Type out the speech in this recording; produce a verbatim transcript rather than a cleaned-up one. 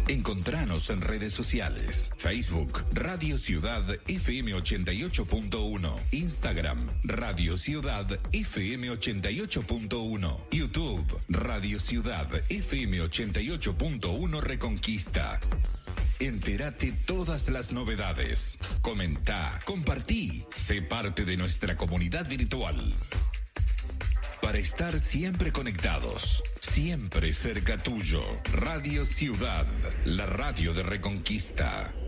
Encontranos en redes sociales: Facebook, Radio Ciudad F M ochenta y ocho punto uno, Instagram, Radio Ciudad F M ochenta y ocho punto uno, YouTube, Radio Ciudad F M ochenta y ocho punto uno Reconquista. Entérate todas las novedades. Comenta, compartí, sé parte de nuestra comunidad virtual. Para estar siempre conectados, siempre cerca tuyo. Radio Ciudad, la radio de Reconquista.